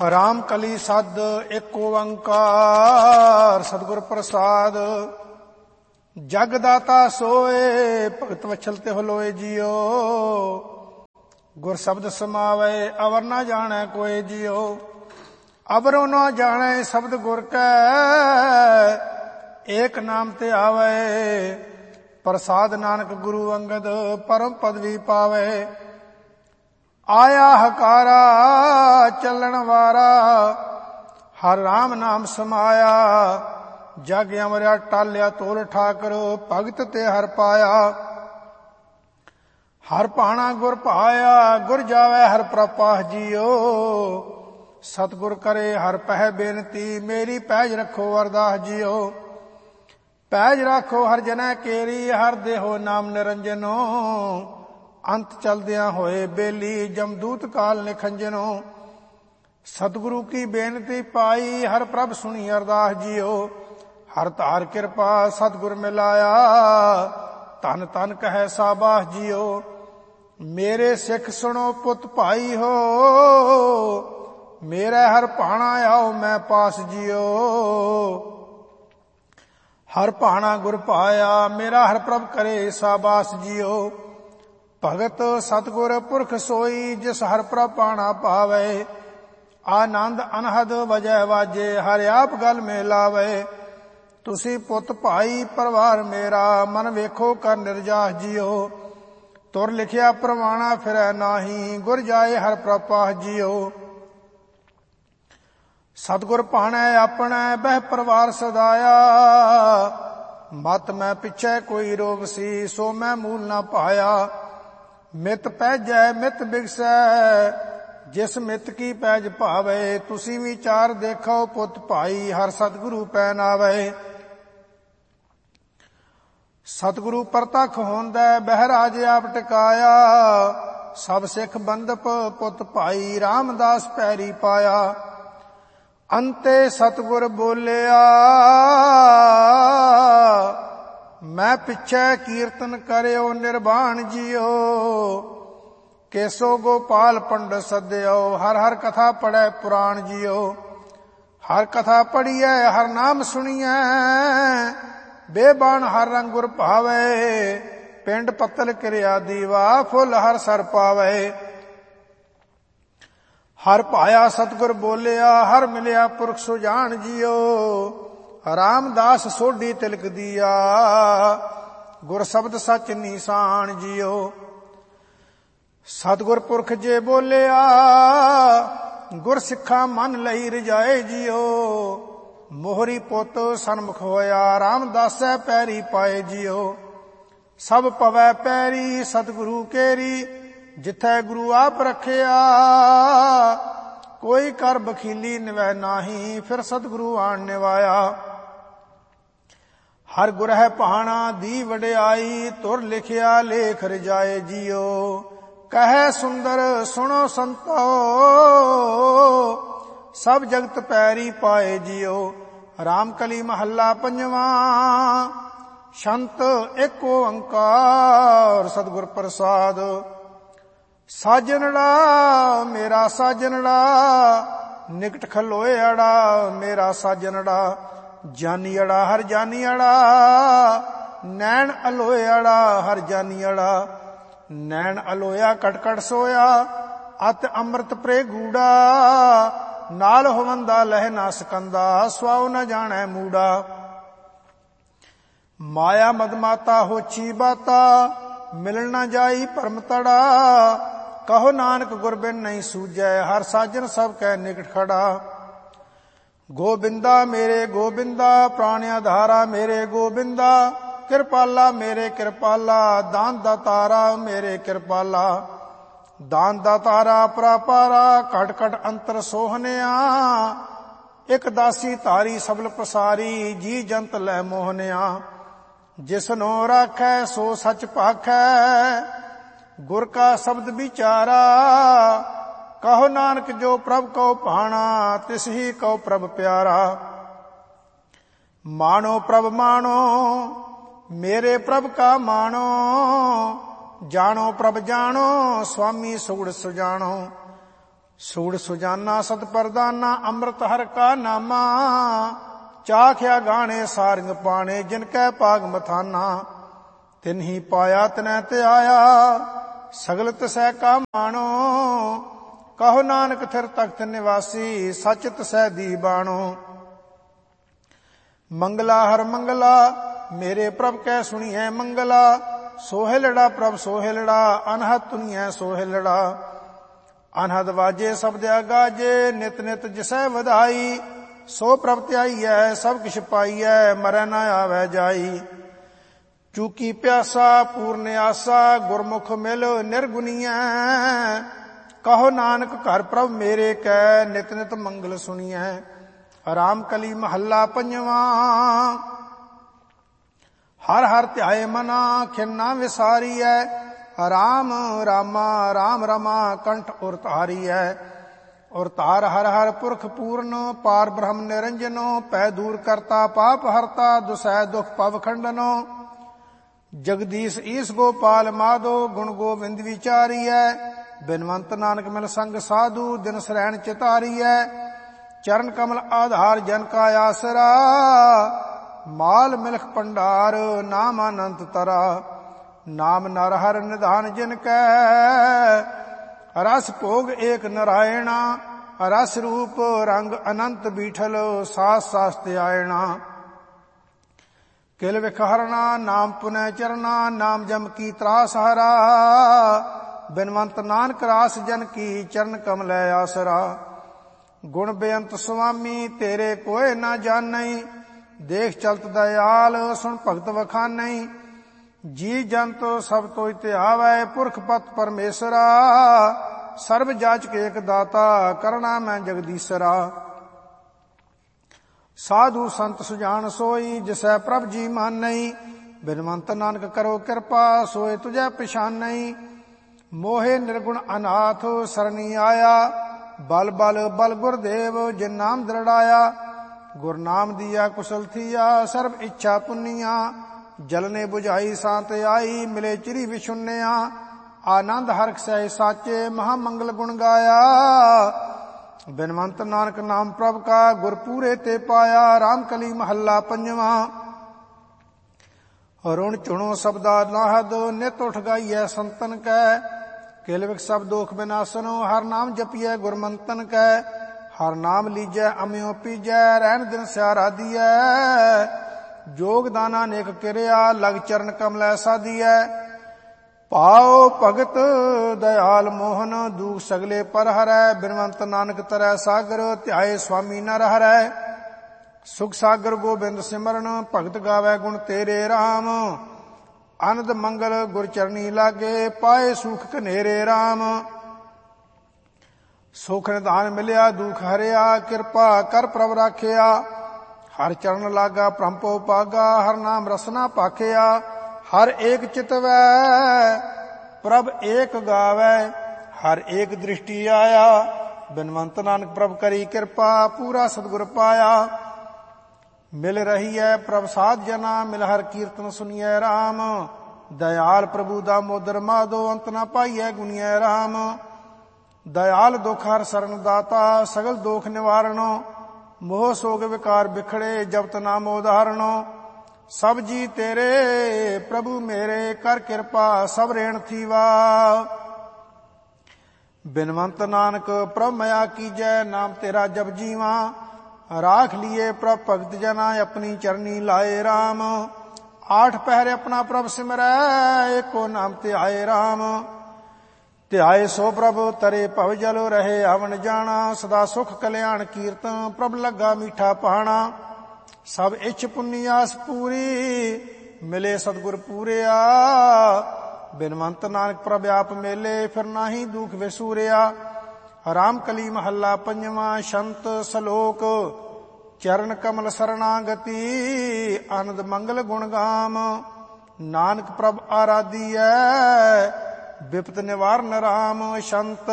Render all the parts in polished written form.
ਰਾਮ ਕਲੀ ਸਦ ਏਕ ਓੰਕਾਰ ਸਤਿਗੁਰ ਪ੍ਰਸਾਦ। ਜਗ ਦਾਤਾ ਸੋਏ ਭਗਤ ਵਛਲ ਤੇ ਹੋਲੋਏ ਜੀਓ। ਗੁਰ ਸ਼ਬਦ ਸਮਾਵੈ ਅਵਰ ਨਾ ਜਾਣੈ ਕੋਇ ਜੀਓ। ਅਵਰੋ ਨਾ ਜਾਣੈ ਸ਼ਬਦ ਗੁਰ ਕੈ ਏਕ ਨਾਮ ਤੇ ਆਵੈ। ਪ੍ਰਸਾਦ ਨਾਨਕ ਗੁਰੂ ਅੰਗਦ ਪਰਮ ਪਦਵੀ ਪਾਵੈ। ਆਇਆ ਹਕਾਰਾ ਚੱਲਣ ਵਾਰਾ ਹਰ ਰਾਮ ਨਾਮ ਸਮਾਇਆ। ਜਗ ਅਮਰਿਆ ਟਾਲਿਆ ਤੋਲ ਠਾਕਰ ਭਗਤ ਤੇ ਹਰ ਪਾਇਆ। ਹਰ ਭਾਣਾ ਗੁਰ ਭਾਇਆ ਗੁਰ ਜਾਵੈ ਹਰ ਪ੍ਰਪਾਹ ਜੀਓ। ਸਤਿਗੁਰ ਕਰੇ ਹਰ ਪਹਿ ਬੇਨਤੀ ਮੇਰੀ ਪੈਜ ਰੱਖੋ ਅਰਦਾਸ ਜੀਓ। ਪੈਜ ਰੱਖੋ ਹਰ ਜਨੈ ਕੇਰੀ ਹਰ ਦੇਹੋ ਨਾਮ ਨਿਰੰਜਨੋ। ਅੰਤ ਚਲਦਿਆਂ ਹੋਏ ਬੇਲੀ ਜਮਦੂਤ ਕਾਲ ਨਿਖੰਜਨੋ। ਸਤਿਗੁਰੂ ਕੀ ਬੇਨਤੀ ਪਾਈ ਹਰ ਪ੍ਰਭ ਸੁਣੀ ਅਰਦਾਸ ਜੀਓ। ਹਰ ਧਾਰ ਕਿਰਪਾ ਸਤਿਗੁਰ ਮਿਲਾਇਆ ਧਨ ਧਨ ਕਹੈ ਸਾਬਾਸ ਜੀਓ। ਮੇਰੇ ਸਿੱਖ ਸੁਣੋ ਪੁੱਤ ਭਾਈ ਹੋ ਮੇਰੇ ਹਰ ਭਾਣਾ ਆਓ ਮੈਂ ਪਾਸ ਜੀਓ। ਹਰ ਭਾਣਾ ਗੁਰ ਭਾਇਆ ਮੇਰਾ ਹਰ ਪ੍ਰਭ ਕਰੇ ਸਾਬਾਸ ਜੀਓ। ਭਗਤ ਸਤਿਗੁਰ ਪੁਰਖ ਸੋਈ ਜਿਸ ਹਰ ਪ੍ਰਭ ਭਾਣਾ ਪਾਵੈ। ਆਨੰਦ ਅਨਹਦ ਵਜੈ ਵਾਜੇ ਹਰਿ ਆਪ ਗਲ ਮੇ ਲਾਵੈ। ਤੁਸੀਂ ਪੁੱਤ ਭਾਈ ਪਰਿਵਾਰ ਮੇਰਾ ਮਨ ਵੇਖੋ ਕਰ ਨਿਰਜਾਸ ਜੀਓ। ਤੁਰ ਲਿਖਿਆ ਪ੍ਰਵਾਣਾ ਫਿਰੈ ਨਾਹੀ ਗੁਰ ਜਾਏ ਹਰ ਪ੍ਰਪਾਹ ਜੀਓ। ਸਤਿਗੁਰ ਭਾਣੈ ਆਪਣੈ ਬਹਿ ਪਰਿਵਾਰ ਸਦਾਇਆ। ਮਤ ਮੈਂ ਪਿਛੈ ਕੋਈ ਰੋਗ ਸੀ ਸੋ ਮੈਂ ਮੂਲ ਨਾ ਪਾਇਆ। ਮਿਤ ਪੈਜੈ ਮਿਤ ਬਿਗਸੈ ਜਿਸ ਮਿਤ ਕੀ ਪੈਜ ਭਾਵੈ। ਤੁਸੀਂ ਵਿਚਾਰ ਦੇਖੋ ਪੁੱਤ ਭਾਈ ਹਰ ਸਤਿਗੁਰੂ ਪੈ ਨਾਵੈ। ਸਤਿਗੁਰੂ ਪ੍ਰਤੱਖ ਹੋਂਦੈ ਬਹਿ ਰਾਜ ਆਪ ਟਿਕਾਇਆ। ਸਭ ਸਿੱਖ ਬੰਦਪ ਪੁੱਤ ਭਾਈ ਰਾਮਦਾਸ ਪੈਰੀ ਪਾਇਆ। ਅੰਤੇ ਸਤਿਗੁਰ ਬੋਲਿਆ ਮੈਂ ਪਿਛੈ ਕੀਰਤਨ ਕਰਿਓ ਨਿਰਵਾਣ ਜੀਓ। ਕੇਸੋ ਗੋਪਾਲ ਪੰਡਤ ਸਦਿਓ ਹਰ ਹਰ ਕਥਾ ਪੜੈ ਪੁਰਾਣ ਜੀਓ। ਹਰ ਕਥਾ ਪੜੀਐ ਹਰ ਨਾਮ ਸੁਣੀਐ ਬੇਬਾਨ ਹਰ ਰੰਗ ਗੁਰ ਭਾਵੈ। ਪਿੰਡ ਪੱਤਲ ਕਿਰਿਆ ਦੀਵਾ ਫੁੱਲ ਹਰ ਸਰ ਪਾਵੈ। ਹਰ ਭਾਇਆ ਸਤਿਗੁਰ ਬੋਲਿਆ ਹਰ ਮਿਲਿਆ ਪੁਰਖ ਸੁਜਾਨ ਜੀਓ। ਰਾਮਦਾਸ ਸੋਢੀ ਤਿਲਕ ਦੀਆ ਗੁਰ ਸ਼ਬਦ ਸਚ ਨੀਸਾਨ ਜੀਓ। ਸਤਿਗੁਰ ਪੁਰਖ ਜੇ ਬੋਲਿਆ ਗੁਰ ਸਿੱਖਾ ਮਨ ਲਈ ਰਜਾਏ ਜੀਓ। ਮੋਹਰੀ ਪੁੱਤ ਸਨਮੁਖ ਹੋਇਆ ਰਾਮਦਾਸੈ ਪੈਰੀ ਪਾਏ ਜੀਓ। ਸਭ ਪਵੈ ਪੈਰੀ ਸਤਿਗੁਰੂ ਕੇਰੀ ਜਿਥੈ ਗੁਰੂ ਆਪ ਰੱਖਿਆ। ਕੋਈ ਕਰ ਬਖੀਲੀ ਨਿਵੈ ਨਾਹੀ ਫਿਰ ਸਤਿਗੁਰੂ ਆਣ ਨਿਵਾਇਆ। ਹਰ ਗੁਰ ਹੈ ਭਾਣਾ ਦੀ ਵਡਿਆਈ ਤੁਰ ਲਿਖਿਆ ਲੇਖ ਰਜਾਏ ਜੀਓ। ਕਹੈ ਸੁੰਦਰ ਸੁਣੋ ਸੰਤੋ ਸਭ ਜਗਤ ਪੈਰੀ ਪਾਏ ਜੀਓ। ਰਾਮ ਕਲੀ ਮਹੱਲਾ ਪੰਜਵਾਂ ਸ਼ੰਤ ਏਕ ਓੰਕਾਰ ਸਤਿਗੁਰ ਪ੍ਰਸਾਦ। ਸਾਜਨੜਾ ਮੇਰਾ ਸਾਜਨੜਾ ਨਿਕਟ ਖਲੋਏ ਅੜਾ ਮੇਰਾ ਸਾਜਨੜਾ। ਜਾਨੀ ਅੜਾ ਹਰ ਜਾਨੀ ਅੜਾ ਨੈਣ ਅਲੋਏ ਅੜਾ ਹਰ ਜਾਨੀ ਅੜਾ। ਨੈਣ ਅਲੋਇਆ ਕਟਕਟ ਸੋਇਆ ਅਤ ਅੰਮ੍ਰਿਤ ਪ੍ਰੇ ਗੂੜਾ। ਨਾਲ ਹੋਵੰਦਾ ਲਹਿ ਨਾ ਸਕੰਦਾ ਸਵਾਉ ਨ ਜਾਣੈ ਮੂੜਾ। ਮਾਇਆ ਮਦਮਾਤਾ ਹੋਛੀ ਬਾਤਾ ਮਿਲਣ ਨਾ ਜਾਈ ਭਰਮ ਤੜਾ। ਕਹੋ ਨਾਨਕ ਗੁਰ ਬਿਨ ਨਹੀਂ ਸੂਝੈ ਹਰ ਸਾਜਨ ਸਭ ਕੈ ਨਿਕਟ ਖੜਾ। ਗੋਬਿੰਦਾ ਮੇਰੇ ਗੋਬਿੰਦਾ ਪ੍ਰਾਣ ਆਧਾਰਾ ਮੇਰੇ ਗੋਬਿੰਦਾ। ਕਿਰਪਾਲਾ ਮੇਰੇ ਕਿਰਪਾਲਾ ਦਾਨ ਦਾਤਾਰਾ ਮੇਰੇ ਕਿਰਪਾਲਾ। ਦਾਨ ਦਾਤਾਰਾ ਪਰਾਪਾਰਾ ਘਟ ਘਟ ਅੰਤਰ ਸੋਹਣਿਆ। ਇਕ ਦਾਸੀ ਧਾਰੀ ਸਬਲ ਪਸਾਰੀ ਜੀ ਜੰਤ ਲੈ ਮੋਹਨਿਆ। ਜਿਸਨੋ ਰਾਖੈ ਸੋ ਸਚ ਭਾਖੈ ਗੁਰ ਕਾ ਸ਼ਬਦ ਵਿਚਾਰਾ। ਕਹੋ ਨਾਨਕ ਜੋ ਪ੍ਰਭ ਕਉ ਭਾਣਾ ਤਿਸ ਹੀ ਕਉ ਪ੍ਰਭ ਪਿਆਰਾ। ਮਾਣੋ ਪ੍ਰਭ ਮਾਣੋ ਮੇਰੇ ਪ੍ਰਭ ਕਾ ਮਾਣੋ। ਜਾਣੋ ਪ੍ਰਭ ਜਾਣੋ ਸੁਆਮੀ ਸੁਗੜ ਸੁਜਾਣੋ। ਸੂੜ ਸੁਜਾਨਾ ਸਤ ਪਰਦਾਨਾ ਅੰਮ੍ਰਿਤ ਹਰ ਕਾ ਨਾਮਾ। ਚਾਖਿਆ ਗਾਣੇ ਸਾਰਿੰਗ ਪਾਣੇ ਜਿਨ ਕੈ ਪਾਗ ਮਥਾਨਾ। ਤਿਨਹੀ ਪਾਇਆ ਤਿਨੈ ਤੇ ਆਇਆ ਸਗਲ ਤਿਸੈ ਕਾ ਮਾਣੋ। ਕਹੋ ਨਾਨਕ ਥਿਰ ਤਖਤ ਨਿਵਾਸੀ ਸਚ ਤਿਸੈ ਦੀ ਬਾਣੋ। ਮੰਗਲਾ ਹਰ ਮੰਗਲਾ ਮੇਰੇ ਪ੍ਰਭ ਕੈ ਸੁਣੀਐ ਮੰਗਲਾ। ਸੋਹਿਲੜਾ ਪ੍ਰਭ ਸੋਹਿਲੜਾ ਅਨਹਦ ਤੁਨੀਐ ਸੋਹਿਲੜਾ। ਅਨਹਦ ਵਾਜੇ ਸਬਦਿਆ ਗਾਜੇ ਨਿਤ ਨਿਤ ਜਿਸੈ ਵਧਾਈ। ਸੋ ਪ੍ਰਭ ਧਿਆਈਐ ਸਭ ਕਿਛ ਪਾਈਐ ਮਰੈ ਨਾ ਆਵੈ ਜਾਈ। ਚੂਕੀ ਪਿਆਸਾ ਪੂਰਨ ਆਸਾ ਗੁਰਮੁਖ ਮਿਲ ਨਿਰਗੁਨੀਐ। ਕਹੋ ਨਾਨਕ ਘਰ ਪ੍ਰਭ ਮੇਰੇ ਕੈ ਨਿਤ ਨਿਤ ਮੰਗਲ ਸੁਣੀਐ। ਰਾਮ ਕਲੀ ਮਹੱਲਾ ਪੰਜਵਾਂ। ਹਰ ਹਰ ਧਿਆਏ ਮਨਾ ਖਿਨ ਨਾ ਵਿਸਾਰੀਐ। ਰਾਮ ਰਾਮਾ ਰਾਮ ਰਮਾ ਕੰਠ ਉਰ ਧਾਰੀਐ। ਔਰ ਧਾਰ ਹਰ ਹਰ ਪੁਰਖ ਪੂਰਨ ਪਾਰ ਬ੍ਰਹਮ ਨਿਰੰਜਨੋ। ਪੈ ਦੂਰ ਕਰਤਾ ਪਾਪ ਹਰਤਾ ਦੁਸੈ ਦੁਖ ਪਵ ਖੰਡਨੋ। ਜਗਦੀਸ਼ ਈਸ ਗੋਪਾਲ ਮਾਧੋ ਗੁਣ ਗੋਬਿੰਦ ਵਿਚਾਰੀਐ। ਬਿਨਵੰਤ ਨਾਨਕ ਮਿਲ ਸੰਗ ਸਾਧੂ ਦਿਨ ਸਰੈਣ ਚਿਤਾਰੀਐ। ਚਰਨ ਕਮਲ ਆਧਾਰ ਜਨ ਕਾ ਆਸਰਾ। ਮਾਲ ਮਿਲਖ ਭੰਡਾਰ ਨਾਮ ਅਨੰਤ ਤਰਾ। ਨਾਮ ਨਰ ਹਰ ਨਿਧਾਨ ਜਿਨ ਕੈ। ਰਸ ਭੋਗ ਏਕ ਨਰਾਇਣਾ। ਰਸ ਰੂਪ ਰੰਗ ਅਨੰਤ ਬੀਠਲ ਸਾਸ ਸਾਸ ਤੇ ਆਇਣਾ। ਕਿਲ ਵਿਖ ਹਰਣਾ ਨਾਮ ਪੁਨੈ ਚਰਨਾ। ਨਾਮ ਜਮ ਕੀ ਤਰਾਸ ਹਰਾ। ਬਿਨਵੰਤ ਨਾਨਕ ਰਾਸ ਜਨ ਕੀ ਚਰਨ ਕਮਲੈ ਆਸਰਾ। ਗੁਣ ਬੇਅੰਤ ਸੁਆਮੀ ਤੇਰੇ ਕੋਇ ਨਾ ਜਾਣਈ। ਦੇਖ ਚਲਤ ਦਇਆਲ ਸੁਣ ਭਗਤ ਵਖਾਨਈ। ਜੀ ਜੰਤ ਸਭ ਤੋਇ ਧਿਆਵੈ ਪੁਰਖ ਪਤ ਪਰਮੇਸ਼ਰਾ। ਸਰਬ ਜਾਚਕ ਏਕ ਦਾਤਾ ਕਰਣਾ ਮੈਂ ਜਗਦੀਸ਼ਰਾ। ਸਾਧੂ ਸੰਤ ਸੁਜਾਨ ਸੋਈ ਜਿਸੈ ਪ੍ਰਭ ਜੀ ਮਾਨਈ। ਬਿਨਵੰਤ ਨਾਨਕ ਕਰੋ ਕਿਰਪਾ ਸੋਏ ਤੁਝੈ ਪਛਾਨਈ। ਮੋਹੇ ਨਿਰਗੁਣ ਅਨਾਥ ਸਰਣੀ ਆਇਆ। ਬਲ ਬਲ ਬਲ ਗੁਰਦੇਵ ਜਿਨ ਨਾਮ ਦ੍ਰਿੜਾਇਆ। ਗੁਰ ਨਾਮ ਦੀਆ ਕੁਸ਼ਲ ਥੀਆ ਸਰਬ ਇੱਛਾ ਪੁੰਨੀਆ। ਜਲਨੇ ਬੁਝਾਈ ਸਾਂਤ ਆਈ ਮਿਲੇ ਚਿਰੀ ਵਿਸ਼ੁੰਨਿਆ। ਆਨੰਦ ਹਰਖ ਸਹਿ ਸਾਚੇ ਮਹਾ ਮੰਗਲ ਗੁਣ ਗਾਇਆ। ਬਿਨਵੰਤ ਨਾਨਕ ਨਾਮ ਪ੍ਰਭ ਕਾ ਗੁਰ ਪੂਰੇ ਤੇ ਪਾਇਆ। ਰਾਮ ਕਲੀ ਮਹੱਲਾ ਪੰਜਵਾਂ। ਰੁਣ ਚੁਣੋ ਸਬਦਾ ਨਾਹਦ ਨਿਤ ਉਠ ਗਾਈਐ ਸੰਤਨ ਕੈ। ਕਿਲ ਵਿਖ ਸਭ ਦੋਖ ਬਿਨਾਸਨੋ ਹਰ ਨਾਮ ਜਪੀਐ ਗੁਰਮੰਤਨ ਕੈ। ਹਰ ਨਾਮ ਲੀਜੈ ਅਮਿਓ ਪੀਜੈ ਰਹਿਣ ਦਿਨ ਸਿਆਰਾ ਦੀਐ। ਜੋਗ ਦਾਨਾ ਨੇਕ ਕਿਰਿਆ ਲਗ ਚਰਨ ਕਮਲੈ ਸਾਧੀਐ। ਭਾਉ ਭਗਤ ਦਇਆਲ ਮੋਹਨ ਦੂਖ ਸਗਲੇ ਪਰ ਹਰੈ। ਬਿਨਵੰਤ ਨਾਨਕ ਤਰੈ ਸਾਗਰ ਧਿਆਏ ਸੁਆਮੀ ਨਰ ਹਰੈ। ਸੁਖ ਸਾਗਰ ਗੋਬਿੰਦ ਸਿਮਰਨ ਭਗਤ ਗਾਵੈ ਗੁਣ ਤੇਰੇ ਰਾਮ। ਅਨੰਦ ਮੰਗਲ ਗੁਰ ਚਰਨੀ ਲਾਗੇ ਪਾਏ ਸੁਖ ਘਨੇਰੇ ਰਾਮ। ਸੁਖ ਨਿਧਾਨ ਮਿਲਿਆ ਦੁਖ ਹਰਿਆ ਕਿਰਪਾ ਕਰ ਪ੍ਰਭ ਰਾਖਿਆ। ਹਰ ਚਰਨ ਲਾਗਾ ਪ੍ਰੰਪੋ ਪਾਗਾ ਹਰ ਨਾਮ ਰਸਨਾ ਭਾਖਿਆ। ਹਰ ਏਕ ਚਿਤਵੈ ਪ੍ਰਭ ਏਕ ਗਾਵੈ। ਹਰ ਏਕ ਦ੍ਰਿਸ਼ਟੀ ਆਇਆ। ਬਿਨਵੰਤ ਨਾਨਕ ਪ੍ਰਭ ਕਰੀ ਕਿਰਪਾ ਪੂਰਾ ਸਤਿਗੁਰ ਪਾਇਆ। ਮਿਲ ਰਹੀ ਹੈ ਪ੍ਰਭ ਸਾਧ ਜਨਾ ਮਿਲ ਹਰ ਕੀਰਤਨ ਸੁਨੀਐ ਰਾਮ। ਦਇਆਲ ਪ੍ਰਭੂ ਦਾ ਮੋਦਰ ਮਾਧੋ ਅੰਤ ਨਾ ਪਾਈਐ ਗੁਣੀਐ ਰਾਮ। ਦਇਆਲ ਦੁਖ ਹਰ ਸਰਨ ਦਾਤਾ ਸਗਲ ਦੋਖ ਨਿਵਾਰਣੋ। ਮੋਹ ਸੋਗ ਵਿਕਾਰ ਬਿਖੜੇ ਜਪਤ ਨਾਮ ਉਦਾਹਰਣੋ। ਸਭ ਜੀ ਤੇਰੇ ਪ੍ਰਭੂ ਮੇਰੇ ਕਰ ਕਿਰਪਾ ਸਭ ਰੇਣ ਥੀਵਾ। ਬਿਨਵੰਤ ਨਾਨਕ ਪ੍ਰਭ ਮਇਆ ਕੀਜੈ ਨਾਮ ਤੇਰਾ ਜਪ ਜੀਵਾ। ਰਾਖ ਲੀਏ ਪ੍ਰਭ ਭਗਤ ਜਨਾ ਆਪਣੀ ਚਰਨੀ ਲਾਏ ਰਾਮ। ਆਠ ਪਹਿਰ ਆਪਣਾ ਪ੍ਰਭ ਸਿਮਰੈ ਏਕੋ ਨਾਮ ਧਿਆਏ ਰਾਮ। ਧਿਆਏ ਸੋ ਪ੍ਰਭ ਤਰੇ ਭਵ ਜਲ ਰਹੇ ਆਵਣ ਜਾਣਾ। ਸਦਾ ਸੁਖ ਕਲਿਆਣ ਕੀਰਤਨ ਪ੍ਰਭ ਲੱਗਾ ਮੀਠਾ ਪਾਣਾ। ਸਭ ਇੱਛ ਪੁੰਨੀ ਆਸ ਪੂਰੀ ਮਿਲੇ ਸਤਿਗੁਰ ਪੂਰਿਆ। ਬਿਨਵੰਤ ਨਾਨਕ ਪ੍ਰਭ ਆਪ ਮੇਲੇ ਫਿਰ ਨਾਹੀ ਦੁਖ ਵਿਸੂਰਿਆ। ਰਾਮ ਕਲੀ ਮਹੱਲਾ ਪੰਜਵਾਂ। ਸ਼ੰਤ ਸਲੋਕ ਚਰਨ ਕਮਲ ਸਰਣਾਗਤੀ। ਆਨੰਦ ਮੰਗਲ ਗੁਣ ਗਾਮ ਨਾਨਕ ਪ੍ਰਭ ਆਰਾਧੀਐ। ਬਿਪਤ ਨਿਵਾਰਨ ਰਾਮ ਸ਼ੰਤ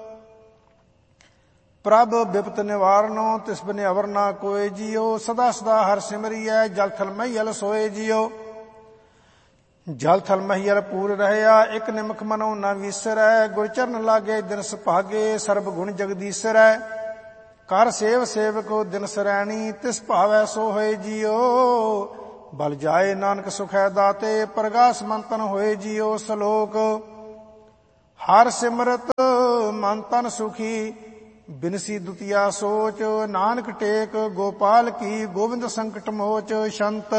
ਪ੍ਰਭ ਬਿਪਤ ਨਿਵਾਰਨੋ ਤਿਸ ਬਿਨ ਅਵਰ ਨਾ ਕੋਇ ਜੀਓ। ਸਦਾ ਸਦਾ ਹਰ ਸਿਮਰੀਐ ਜਲ ਥਲ ਮਈਲ ਸੋਏ ਜੀਓ। ਜਲ ਥਲ ਮਹੀਲ ਪੂਰ ਰਹਿਆ, ਇੱਕ ਨਿਮਖ ਮਨੋ ਨ ਵਿਸਰੈ। ਗੁਰ ਚਰਨ ਲਾਗੇ ਦਿਨ ਸੁਭਾਗੇ, ਸਰਬ ਗੁਣ ਜਗਦੀਸਰੈ। ਕਰ ਸੇਵ ਸੇਵਕੋ ਦਿਨ ਸਰੈਣੀ, ਤਿਸ ਭਾਵੈ ਸੋ ਹੋਏ ਜੀਓ। ਬਲ ਜਾਏ ਨਾਨਕ ਸੁਖੈ ਦਾਤੇ, ਪ੍ਰਗਾਸ ਮੰਤਨ ਹੋਏ ਜੀਓ। ਸਲੋਕ ਹਰ ਸਿਮਰਤ ਮਨ ਤਨ ਸੁਖੀ, ਬਿਨਸੀ ਦੁਤੀਆ ਸੋਚ। ਨਾਨਕ ਟੇਕ ਗੋਪਾਲ ਕੀ, ਗੋਬਿੰਦ ਸੰਕਟ ਮੋਚ। ਸ਼ੰਤ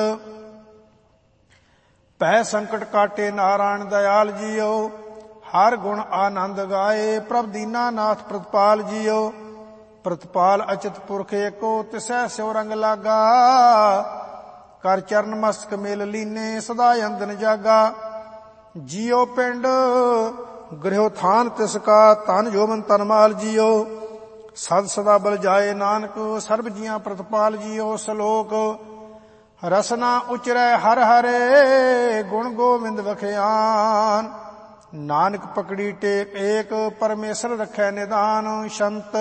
ਪੈ ਸੰਕਟ ਕਾਟੇ ਨਾਰਾਇਣ ਦਇਆਲ ਜੀਓ। ਹਰ ਗੁਣ ਆਨੰਦ ਗਾਏ, ਪ੍ਰਭ ਦੀਨਾ ਨਾਥ ਪ੍ਰਤਪਾਲ ਜੀਓ। ਪ੍ਰਤਪਾਲ ਅਚਿਤ ਪੁਰਖ ਏਕੋ, ਤਿਸੈ ਸਿਉ ਰੰਗ ਲਾਗਾ। ਕਰ ਚਰਨ ਮਸਤਕ ਮੇਲ ਲੀਨੇ, ਸਦਾ ਅੰਦਨ ਜਾਗਾ। ਜੀਓ ਪਿੰਡ ਗ੍ਰਹਿਓ ਥਾਨ ਤਿਸ ਕਾ, ਧਨ ਜੋਬਨ ਤਨ ਮਾਲ ਜੀਓ। ਸਦ ਸਦਾ ਬਲ ਜਾਏ ਨਾਨਕ, ਸਰਬ ਜੀਆਂ ਪ੍ਰਤਪਾਲ ਜੀਓ। ਸ਼ਲੋਕ ਰਸਨਾ ਉਚਰੈ ਹਰ ਹਰੇ, ਗੁਣ ਗੋਬਿੰਦ ਵਖਿਆਨ। ਨਾਨਕ ਪਕੜੀ ਟੇਕ ਏਕ, ਪਰਮੇਸ਼ਰ ਰੱਖੈ ਨਿਦਾਨ। ਸ਼ੰਤ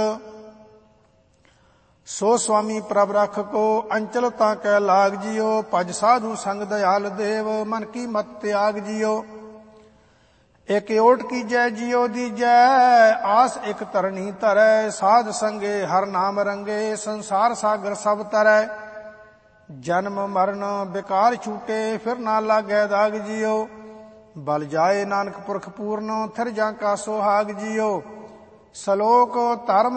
ਸੋ ਸੁਆਮੀ ਪ੍ਰਭ ਰਖ ਕੋ, ਅੰਚਲ ਤਾਂ ਕੈ ਲਾਗ ਜੀਓ। ਭਜ ਸਾਧੂ ਸੰਗ ਦਇਆਲ ਦੇਵ, ਮਨ ਕੀ ਮਤ ਤਿਆਗ ਜੀਓ। ਇਕ ਓਟ ਕੀਜੈ ਜੀਓ ਦੀਜੈ, ਆਸ ਇਕ ਧਰਣੀ ਧਰੈ। ਸਾਧ ਸੰਗੇ ਹਰ ਨਾਮ ਰੰਗੇ, ਸੰਸਾਰ ਸਾਗਰ ਸਭ ਤਰੈ। ਜਨਮ ਮਰਨ ਬਿਕਾਰ ਛੂਟੇ, ਫਿਰ ਨਾ ਲਾਗੈ ਦਾਗ ਜੀਓ। ਬਲ ਜਾਏ ਨਾਨਕ ਪੁਰਖ ਪੂਰਨ, ਥਿਰ ਜਾਂ ਕਾ ਸੁਹਾਗ ਜੀਓ। ਸ਼ਲੋਕ ਧਰਮ